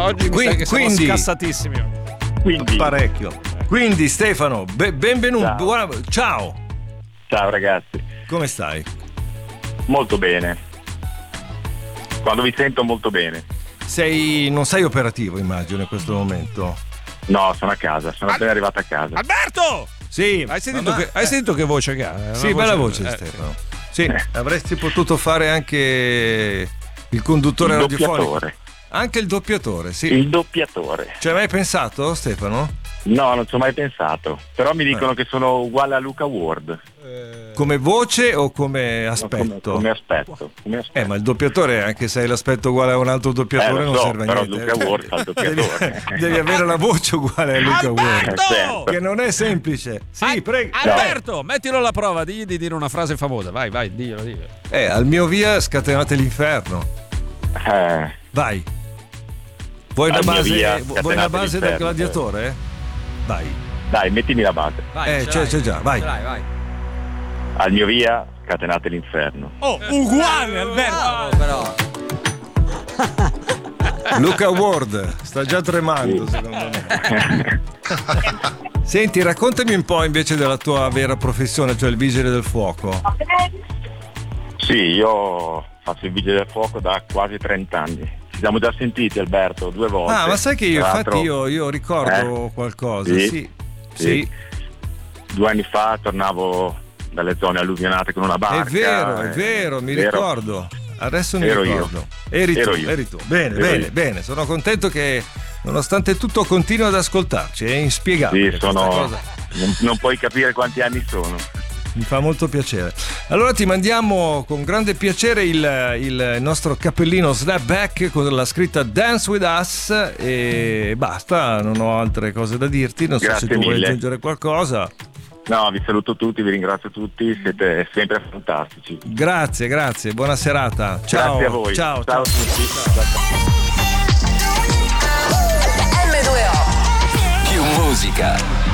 oggi mi sa che siamo scassatissimi. Parecchio. Quindi Stefano, benvenuto. Ciao. Ciao ragazzi. Come stai? Molto bene. Quando vi sento molto bene. Non sei operativo, immagino, in questo momento? No, sono a casa, sono appena arrivato a casa. Alberto! Sì. Hai sentito che voce che ha? Sì, bella voce Stefano. Sì, avresti potuto fare anche il conduttore radiofonico. Anche il doppiatore, sì. Il doppiatore. Ci hai mai pensato, Stefano? No, non ci ho mai pensato. Però mi dicono che sono uguale a Luca Ward. Come voce o come aspetto? Come aspetto. Ma il doppiatore, anche se hai l'aspetto uguale a un altro doppiatore, non serve a però niente. Luca Ward fa il doppiatore. Devi avere la voce uguale a Luca Ward. Certo. Che non è semplice. Sì, prego. Alberto, mettilo alla prova, digli di dire una frase famosa. Vai, diglielo. Al mio via scatenate l'inferno. Vai. Vuoi una base del gladiatore? Dai, mettimi la base. C'è già, vai. Al mio via, scatenate l'inferno. Oh, uguale Alberto! Però. Luca Ward sta già tremando, secondo me. Senti, raccontami un po' invece della tua vera professione, cioè il vigile del fuoco. Sì, io faccio il vigile del fuoco da quasi 30 anni. Ci siamo già sentiti, Alberto, 2 volte. Ma sai che io ricordo qualcosa. Sì. 2 anni fa tornavo dalle zone alluvionate con una barca. È vero, mi ricordo. Adesso mi ricordo. Eri tu. Bene. Sono contento che nonostante tutto continui ad ascoltarci. È inspiegabile. Sì, cosa. Non puoi capire quanti anni sono. Mi fa molto piacere. Allora ti mandiamo con grande piacere il nostro cappellino Snapback con la scritta Dance With Us e basta, non ho altre cose da dirti. Non so se tu vuoi aggiungere qualcosa. No, vi saluto tutti, vi ringrazio tutti, siete sempre fantastici. Grazie, buona serata. Ciao. Grazie a voi. Ciao. Ciao a tutti. Ciao.